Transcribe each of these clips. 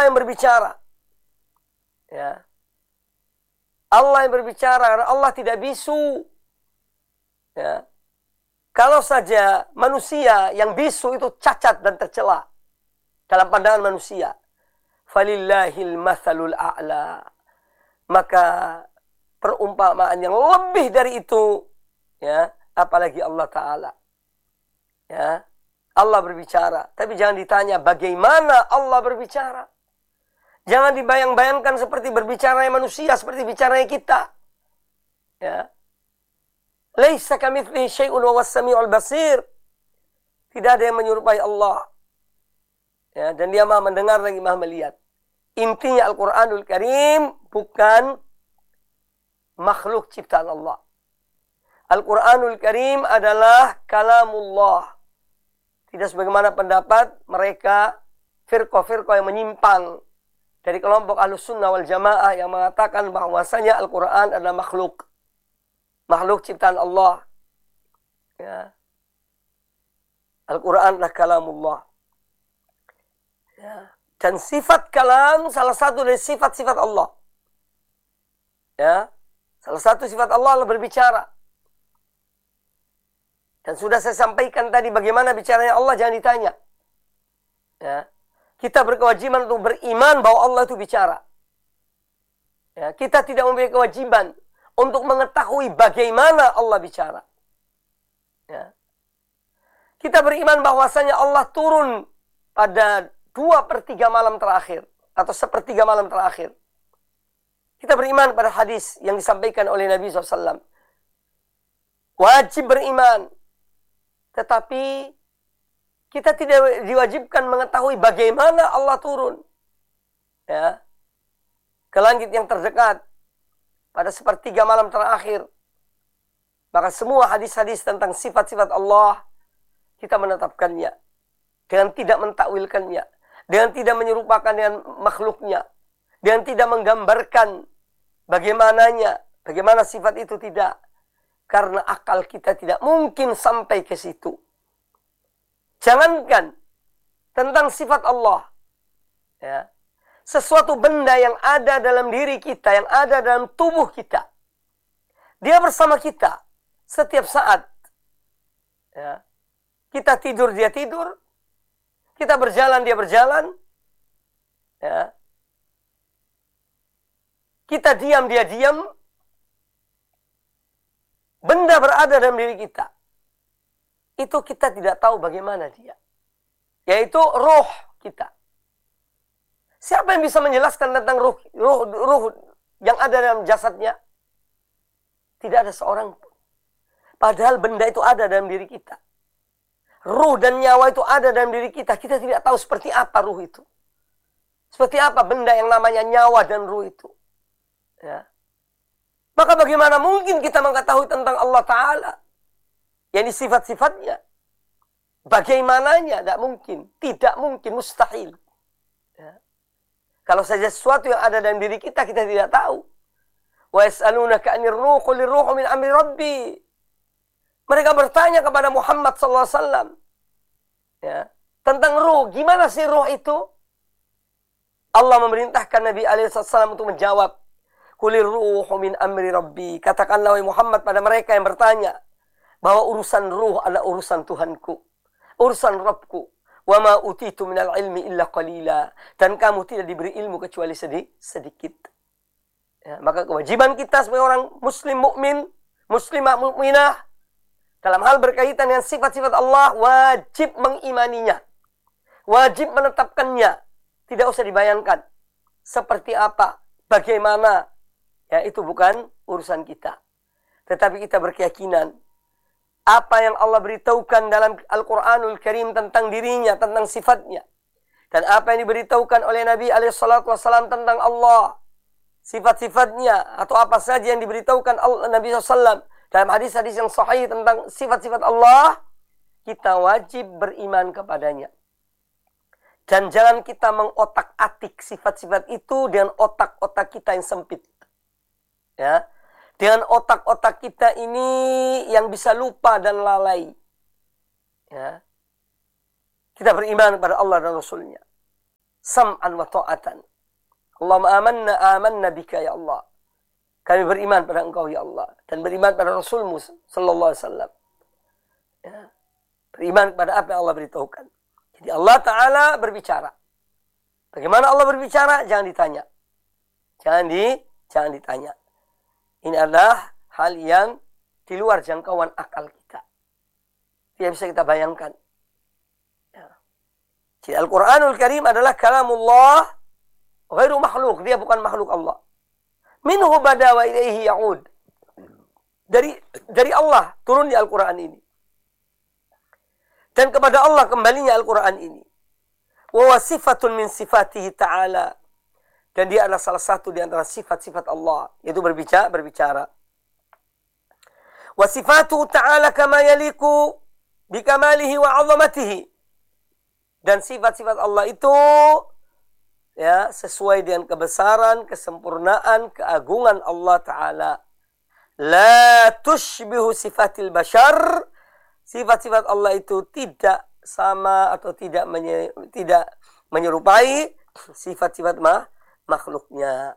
Allah yang berbicara. Ya. Allah yang berbicara, Allah tidak bisu. Ya. Kalau saja manusia yang bisu itu cacat dan tercela dalam pandangan manusia, falillahil mathalul a'la, maka perumpamaan yang lebih dari itu, ya, apalagi Allah Ta'ala. Ya, Allah berbicara, tapi jangan ditanya bagaimana Allah berbicara. Jangan dibayang-bayangkan seperti berbicaranya manusia, seperti bicaranya kita. Ya. Laisa kamitslihi syai'un wa huwas samiul basir. Tidak ada yang menyerupai Allah. Ya, dan Dia Maha mendengar lagi Maha melihat. Intinya Al-Qur'anul Karim bukan makhluk ciptaan Allah. Al-Qur'anul Karim adalah kalamullah. Tidak sebagaimana pendapat mereka firqah-firqah yang menyimpang dari kelompok Ahlussunnah wal Jamaah yang mengatakan bahwasanya Al-Qur'an adalah makhluk. Makhluk ciptaan Allah. Ya. Al-Qur'an adalah kalamullah. Ya. Dan sifat kalam salah satu dari sifat-sifat Allah. Ya. Salah satu sifat Allah adalah berbicara. Dan sudah saya sampaikan tadi bagaimana bicaranya Allah, jangan ditanya. Ya. Kita berkewajiban untuk beriman bahwa Allah itu bicara. Ya. Kita tidak memiliki kewajiban untuk mengetahui bagaimana Allah bicara. Ya. Kita beriman bahwasanya Allah turun pada 2/3 malam terakhir. Atau 1/3 malam terakhir. Kita beriman pada hadis yang disampaikan oleh Nabi SAW. Wajib beriman. Tetapi kita tidak diwajibkan mengetahui bagaimana Allah turun. Ya. Ke langit yang terdekat. Pada 1/3 malam terakhir. Maka semua hadis-hadis tentang sifat-sifat Allah, kita menetapkannya. Dengan tidak mentakwilkannya. Dengan tidak menyerupakan dengan makhluknya. Dengan tidak menggambarkan bagaimananya. Bagaimana sifat itu, tidak. Karena akal kita tidak mungkin sampai ke situ. Jangankan tentang sifat Allah. Ya. Sesuatu benda yang ada dalam diri kita, yang ada dalam tubuh kita. Dia bersama kita setiap saat. Ya. Kita tidur, dia tidur. Kita berjalan, dia berjalan. Ya. Kita diam, dia diam. Benda berada dalam diri kita. Itu kita tidak tahu bagaimana dia. Yaitu ruh kita. Siapa yang bisa menjelaskan tentang ruh yang ada dalam jasadnya? Tidak ada seorang pun. Padahal benda itu ada dalam diri kita. Ruh dan nyawa itu ada dalam diri kita. Kita tidak tahu seperti apa ruh itu. Seperti apa benda yang namanya nyawa dan ruh itu. Ya. Maka bagaimana mungkin kita mengetahui tentang Allah Ta'ala? Yang sifat-sifatnya. Bagaimananya? Tidak mungkin. Tidak mungkin. Mustahil. Ya. Kalau saja sesuatu yang ada dalam diri kita, kita tidak tahu. Wa yas'alunaka 'anir ruh, qulir ruhu min amri rabbi. Mereka bertanya kepada Muhammad SAW. Ya. Tentang ruh. Gimana sih ruh itu? Allah memerintahkan Nabi SAW untuk menjawab. Qulir ruhu min amri rabbi. Katakanlah wahai Muhammad pada mereka yang bertanya bahwa urusan ruh adalah urusan Tuhanku, urusan Rabbku. Wa ma utitu minal ilmi illa qalila. Dan kamu tidak diberi ilmu kecuali sedikit. Ya, maka kewajiban kita sebagai orang muslim mukmin, muslimah mukminah dalam hal berkaitan dengan sifat-sifat Allah wajib mengimaninya. Wajib menetapkannya. Tidak usah dibayangkan seperti apa, bagaimana. Ya, itu bukan urusan kita. Tetapi kita berkeyakinan apa yang Allah beritahukan dalam Al-Quranul Karim tentang dirinya, tentang sifatnya. Dan apa yang diberitahukan oleh Nabi SAW tentang Allah, sifat-sifatnya, atau apa saja yang diberitahukan Nabi SAW dalam hadis-hadis yang sahih tentang sifat-sifat Allah, kita wajib beriman kepadanya. Dan jangan kita mengotak-atik sifat-sifat itu dengan otak-otak kita yang sempit. Ya, dengan otak-otak kita ini yang bisa lupa dan lalai. Ya. Kita beriman kepada Allah dan Rasulnya. sam'an wa ta'atan. Allahumma amanna bika ya Allah. Kami beriman pada Engkau ya Allah dan beriman pada Rasulmu sallallahu alaihi wasallam. Ya. Beriman pada apa yang Allah beritahukan. Jadi Allah Ta'ala berbicara. Bagaimana Allah berbicara? Jangan ditanya. Jangan ditanya. Ini adalah hal yang di luar jangkauan akal kita. Tidak bisa kita bayangkan. Ya. Jadi Al-Quranul Karim adalah kalamullah ghairu makhluk. Dia bukan makhluk Allah. Minhu bada wa ilaihi ya'ud. Dari Allah turun di Al-Quran ini. Dan kepada Allah kembalinya Al-Quran ini. Wa sifatun min sifatihi ta'ala. Dan dia adalah salah satu di antara sifat-sifat Allah. Yaitu berbicara. Wa sifatuhu ta'ala kama yaliku bikamalihi wa 'azamatihi. Dan sifat-sifat Allah itu ya sesuai dengan kebesaran, kesempurnaan, keagungan Allah Ta'ala. La tushbihu sifatil bashar. Sifat-sifat Allah itu tidak sama atau tidak menyerupai sifat-sifat makhluknya.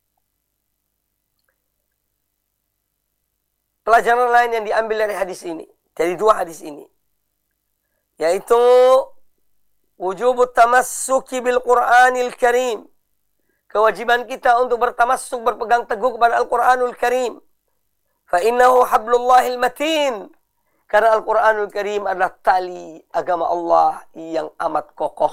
Pelajaran lain yang diambil dari hadis ini, dari dua hadis ini, yaitu wujubut tamassuki bil Qur'anil Karim. Kewajiban kita untuk bertamassuk, berpegang teguh kepada Al-Qur'anul Karim. Fa innahu hablullahil matin. Karena Al-Quranul Karim adalah tali agama Allah yang amat kokoh.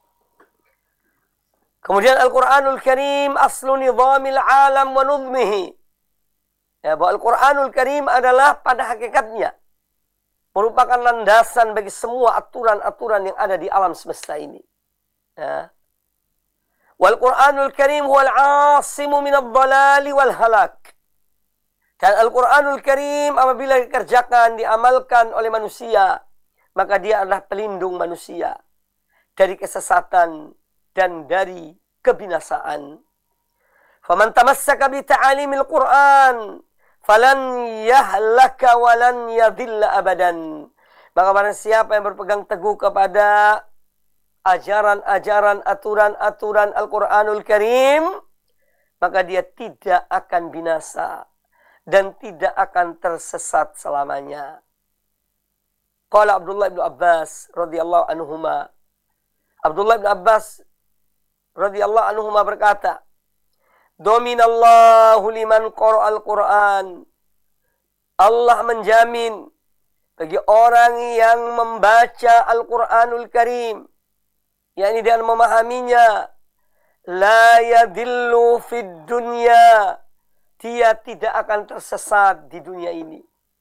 Kemudian Al-Quranul Karim aslu nizamil alam wa nuzmihi. Ya, bahwa Al-Quranul Karim adalah pada hakikatnya merupakan landasan bagi semua aturan-aturan yang ada di alam semesta ini. Ya. Wal Quranul Karim huwal asimu minad dhalali wal halak. Dan Al-Quranul Karim apabila dikerjakan, diamalkan oleh manusia, maka dia adalah pelindung manusia dari kesesatan dan dari kebinasaan. Faman tamassaka bi ta'alimil Qur'an falan yahlaka wa lan yadhilla abadan. Maka barang siapa yang berpegang teguh kepada ajaran-ajaran, aturan-aturan Al-Quranul Karim, maka dia tidak akan binasa dan tidak akan tersesat selamanya. Qala Abdullah bin Abbas radhiyallahu anhuma. Abdullah bin Abbas radhiyallahu anhuma berkata, "Dominallahu liman qara'al Qur'an." Allah menjamin bagi orang yang membaca Al-Qur'anul Karim, yakni dia memahaminya, la yadillu fid dunya. Dia tidak akan tersesat di dunia ini.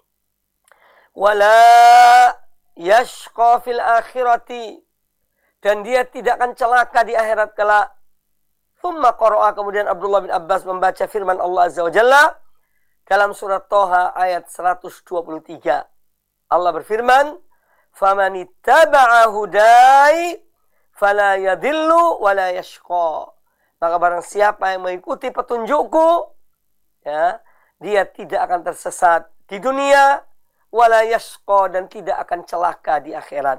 Wala yashqa fil akhirati. Dan dia tidak akan celaka di akhirat kelak. Thumma qara'a, kemudian Abdullah bin Abbas membaca firman Allah Azza wa Jalla dalam surat Thaha ayat 123. Allah berfirman, "Faman ittaba'a hudai fala yadillu wala yashqa." Maka barang siapa yang mengikuti petunjukku, ya, dia tidak akan tersesat di dunia, wala yashqa, dan tidak akan celaka di akhirat.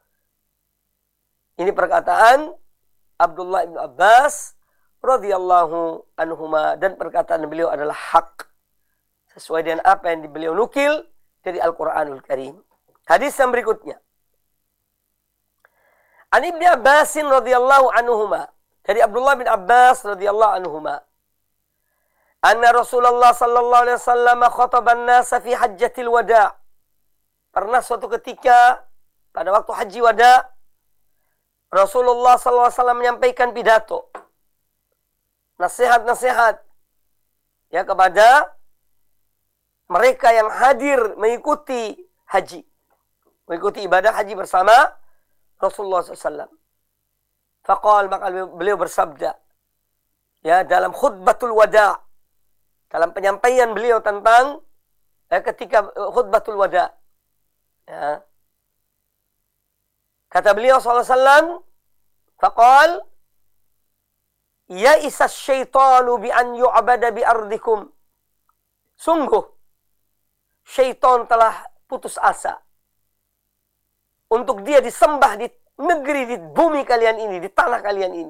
Ini perkataan Abdullah bin Abbas radhiyallahu anhuma, dan perkataan beliau adalah hak sesuai dengan apa yang beliau nukil dari Al-Quranul Karim. Hadis yang berikutnya, An Ibni Abbasin radhiyallahu anhuma, dari Abdullah bin Abbas radhiyallahu anhuma, anna Rasulullah sallallahu alaihi wasallam khataban nasa fi hajjatil wada'. Pernah suatu ketika pada waktu haji wada', Rasulullah sallallahu alaihi wasallam menyampaikan pidato, nasihat-nasihat ya kepada mereka yang hadir mengikuti haji, mengikuti ibadah haji bersama Rasulullah SAW. Faqal, maka beliau bersabda ya dalam khutbatul wada', dalam penyampaian beliau tentang ketika khutbatul wada', ya. Kata beliau SAW, faqal, ya isas syaitanu bi an yu'bada bi ardikum. Sungguh, syaitan telah putus asa untuk dia disembah di negeri, di bumi kalian ini, di tanah kalian ini.